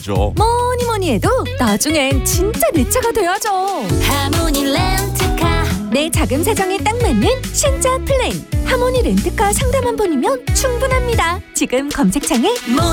쓰죠. 뭐니 뭐니 해도 나중엔 진짜 내 차가 돼야죠. 하모니 렌트카. 내 자금 사정에 딱 맞는 신차 플랜. 하모니 렌트카 상담 한 번이면 충분합니다. 지금 검색창에 모니